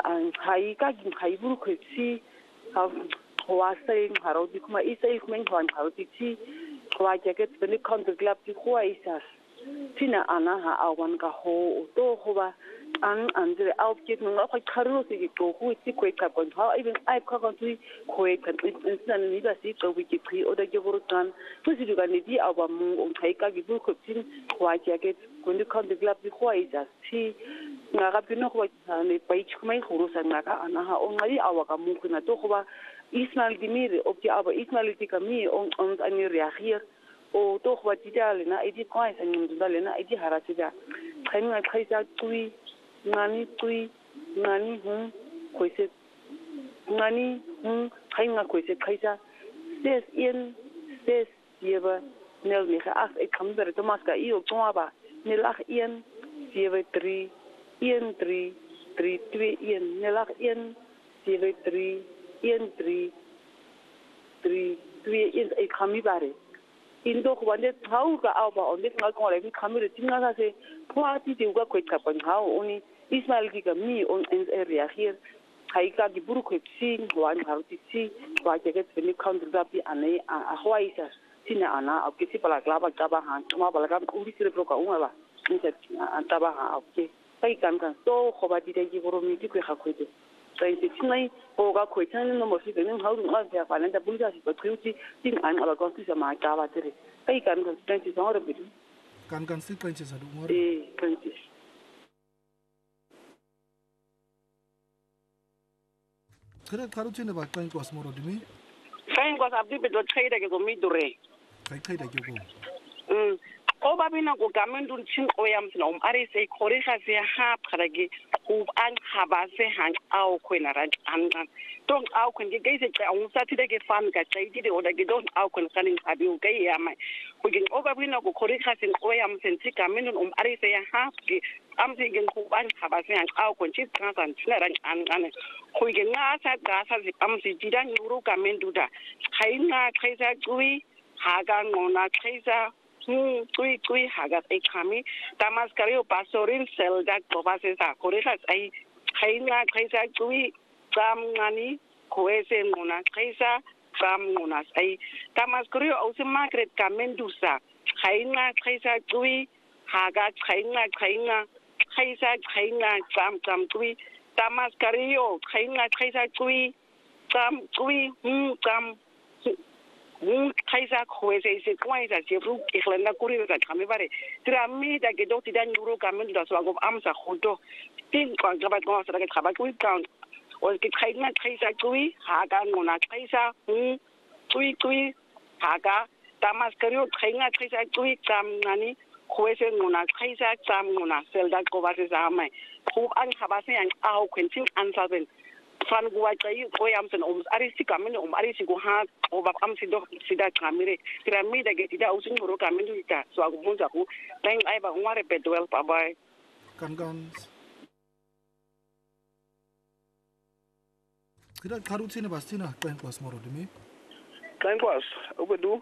hai ka ging hai buru kwetsi hoa saying harodi kuma isa ikmen hwan harodi ti hoa jacket beni counter club ti hoa isas tina ana ha awan ka ho to hoa ang andre outfit nga kwa kharu si to hu ti kwet ka kon ha even ai ka kon ti kwet kan insan ni ba si to wi ti pri oda ge buru tan tu si duga ni di awa mu on kai ka gi buru kwetsi hoa jacket kun counter club ti hoa isas ti nga ga pino hoa ne pai chkumai khuru sa nga ka ana ha on ngali awa ka mu kuna to hoa Ismail Dimir op die aber Ismail Tikami on ani reagier o toch wat die dale na idi kwai sa ngim dale na idi harati da khainga khaisa tui ngani hum koise ngani hum khainga koise khaisa ses yeba nel mi ga ek kam ber to maska I op toa ba nel 1 73 13 32 nel 1 73 1 3 in a kamibare. In dog one that how ga alba on this not all every camera tinga say party de uga kwet kapan how only Ismail giga me on an area here. Haika di buru kwet sin one how to see why get when you count the gapi ane a Hawaii tina ana of kisi pala glaba gaba han tuma pala gaba uri sire broka unga inset antaba ha okay. Pai kan so khobati de gi buru mi ti kwe khakwete. Sai tinai oga kwetana no mo si de how ma ya fa lenda bulja si patruti tin an ala kosti sa ma ka ba tere kai kan kan tenti sa ora bidu kan si princess adu mo princess kare karuchine ba kan ko asmoro dimi kai ko abdi be do trade ke go mi dure kai da ke go oba bina go gamendun chin oyam sina ari sei khore kha se ha pharage ku an haba se hang au kwena ran an don au kwen ge se ka un sa ti de ge fan ka chai ti de oda ge don au kwen kanin abi u ge ya mai ku ge oba bina go khore kha sin oyam sen ti gamendun ari se ha ge am se ge ku an haba se hang au kwen chi kan san china ran an ku ge nga sa ga sa si am si ti dan yuru gamendu da khai nga khai sa kui ha ga ngona khai sa tui hagat e kami tamas kario pasorin selda kobase sa korejas ai khaina khaisa tui sam ngani koese ngona khaisa sam ngona ai tamas kario ose market kamendusa khaina khaisa tui hagat khaina khaisa sam tui tamas kario khaina khaisa tui sam tui sam kaisa khoese se kwaisa se ru ikhlana kuri ka khame bare tira mi da ke do ti dan euro kamen da so go amsa khoto tin kwa ga ba ko sa ka khaba ku count o ke khaina kaisa kui ha ga ngona kaisa tui ha ga tamas kario khaina kaisa kui kam nani khoese ngona kaisa kam ngona selda ko ba se sa mai khu an khaba se an au kwentin an sa ben fan guwa tsayi ko yamsen ari si kamen ari si go ha o ba am si do sida kamire tiramida ge tida usin ro kamen du ta so agu bunja ku tang ai ba ngare pedwel pa bai kan kira karutsine bastina kan kwas moro dimi kan kwas obedu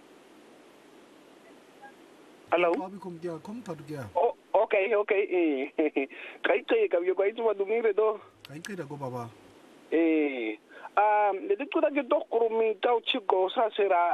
hello abi kom dia kom tadu dia okay kai ka yo kai tu dumire do kai da go baba le diku da ge dokuru mi tau chigo sa sera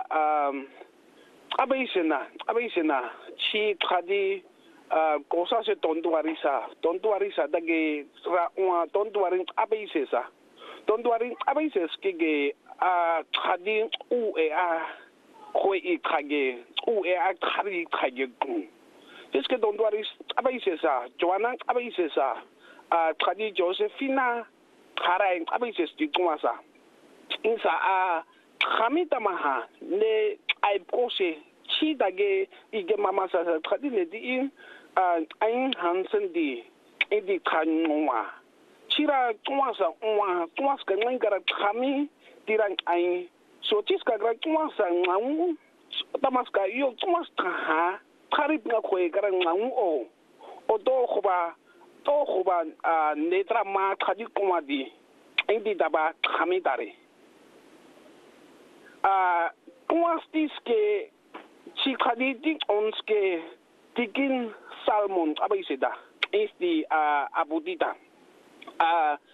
abaisena chi khadi ko sa se tonduarisa da ge ra un tonduarin abaisesa ke ge khadi u e a khoi I khage u e a khari khage ku Eske tonduaris abaisesa Joana abaisesa khadi Josephina Kharai abises di kumasa insa khamita maha le ai kose chi dage ige mama sa khadi le di ain hansen di edi kanwa chira kumasa ka ngara khami dirang ai so chiska gra kumasa ngamu tamaska yo kumasa ha kharip nga khoe kara ngamu o do khoba netra ma khadi komadi indi daba khamidare kuastiske chi khadi dik onske dikin salmon abaiseda is the abudita